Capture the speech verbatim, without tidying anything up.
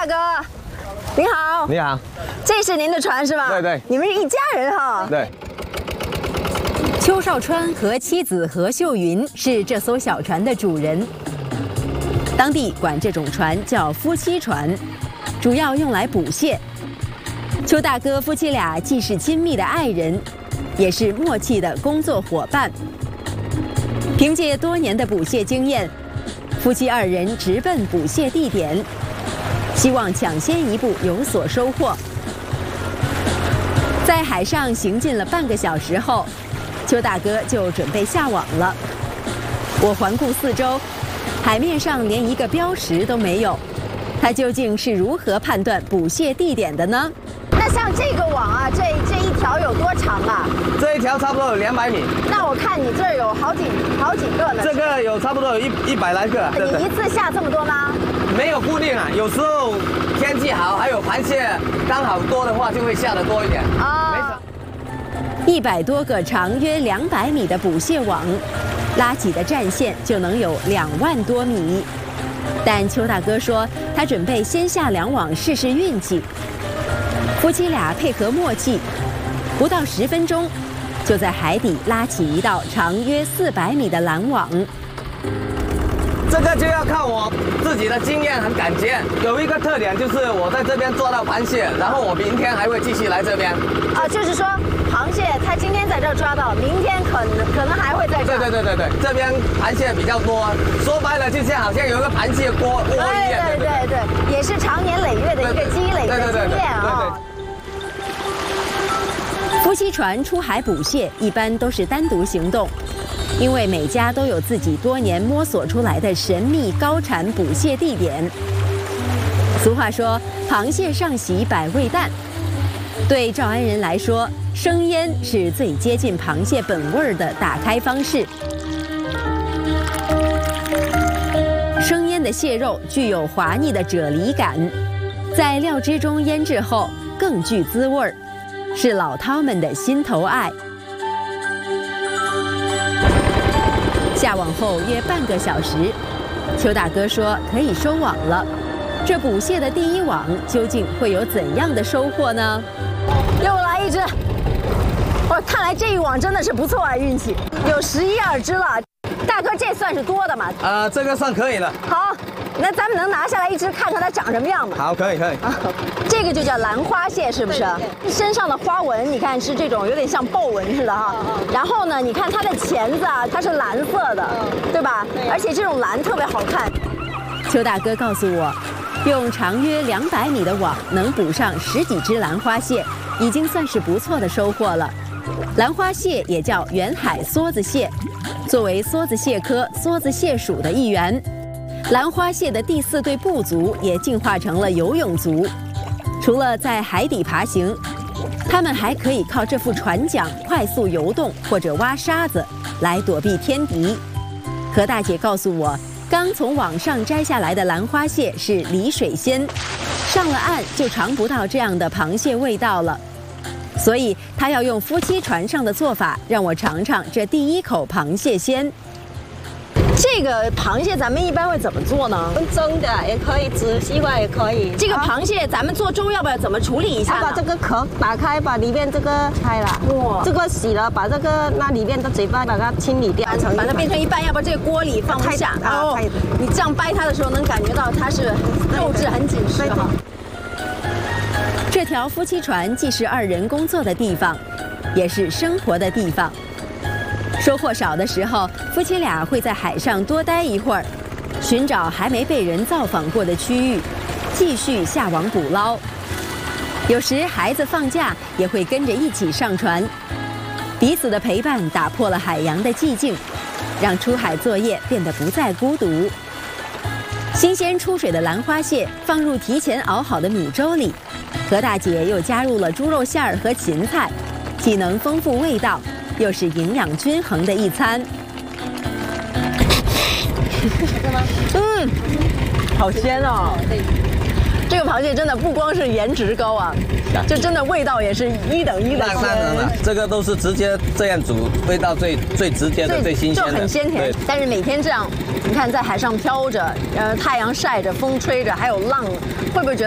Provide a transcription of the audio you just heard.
哥，您好。 你好， 这是您的船是吧？ 对对， 你们是一家人哈。 对。 邱少川和妻子何秀云是这艘小船的主人。当地管这种船叫夫妻船，主要用来捕蟹。邱大哥夫妻俩既是亲密的爱人，也是默契的工作伙伴。凭借多年的捕蟹经验，夫妻二人直奔捕蟹地点，希望抢先一步有所收获。在海上行进了半个小时后，邱大哥就准备下网了。我环顾四周，海面上连一个标识都没有，他究竟是如何判断捕蟹地点的呢？ 那像这个网啊，这这一条有多长啊？ 这一条差不多有两百米。 那我看你这儿有好几好几个呢。 这个有差不多有一一百来个。 你一次下这么多吗？ 没有固定啊，有时候天气好，还有螃蟹刚好多的话，就会下得多一点。啊。没什。 一百多个长约两百米的捕蟹网，拉起的战线就能有两万多米。但邱大哥说，他准备先下两网试试运气。夫妻俩配合默契，不到十分钟，就在海底拉起一道长约四百米的拦网。 这个就要看我自己的经验和感觉。有一个特点就是我在这边抓到螃蟹，然后我明天还会继续来这边。 啊，就是说螃蟹它今天在这儿抓到，明天可能可能还会在这儿。 对对对对对，这边螃蟹比较多，说白了就像好像有一个螃蟹锅窝一样。 对对对对，也是长年累月的一个积累的经验啊。 夫妻船出海捕蟹一般都是单独行动，因为每家都有自己多年摸索出来的神秘高产捕蟹地点。俗话说，螃蟹上洗百味淡。对赵安人来说，生腌是最接近螃蟹本味的打开方式。生腌的蟹肉具有滑腻的啫喱感，在料汁中腌制后更具滋味儿。是老饕们的心头爱。下网后约半个小时，邱大哥说可以收网了。这捕蟹的第一网究竟会有怎样的收获呢？ 又来一只！哇，看来这一网真的是不错啊，运气有十一二只了。大哥，这算是多的吗？ 啊、呃，这个算可以了。 好。那咱们能拿下来一只看看它长什么样吗？ 好，可以可以。啊， 这个就叫兰花蟹，是不是？身上的花纹，你看是这种有点像豹纹似的哈。然后呢，你看它的钳子啊，它是蓝色的，对吧？而且这种蓝特别好看。 邱大哥告诉我，用长约两百米的网能捕上十几只兰花蟹，已经算是不错的收获了。兰花蟹也叫远海梭子蟹，作为梭子蟹科梭子蟹属的一员。兰花蟹的第四对部族也进化成了游泳族，除了在海底爬行，它们还可以靠这副船桨快速游动或者挖沙子来躲避天敌。何大姐告诉我，刚从网上摘下来的兰花蟹是离水鲜，上了岸就尝不到这样的螃蟹味道了，所以她要用夫妻船上的做法让我尝尝这第一口螃蟹鲜。 这个螃蟹咱们一般会怎么做呢？ 蒸的也可以，煮西瓜也可以。 这个螃蟹咱们做粥要不要怎么处理一下呢？ 把这个壳打开，把里面这个开了。哇，这个洗了，把这个那里面的嘴巴把它清理掉， 把它变成一半，要不这个锅里放不下。哦，你这样掰它的时候能感觉到它是肉质很紧实哈。 这条夫妻船既是二人工作的地方，也是生活的地方。收获少的时候，夫妻俩会在海上多待一会儿，寻找还没被人造访过的区域，继续下网捕捞。有时孩子放假也会跟着一起上船，彼此的陪伴打破了海洋的寂静，让出海作业变得不再孤独。新鲜出水的兰花蟹放入提前熬好的米粥里，何大姐又加入了猪肉馅儿和芹菜，既能丰富味道，又是营养均衡的一餐。 嗯，好鲜哦！这个螃蟹真的不光是颜值高啊，就真的味道也是一等一的鲜。 当然了，这个都是直接这样煮，味道最最直接的、最新鲜的， 就很鲜甜。但是每天这样，你看在海上飘着，呃，太阳晒着，风吹着，还有浪，会不会觉得？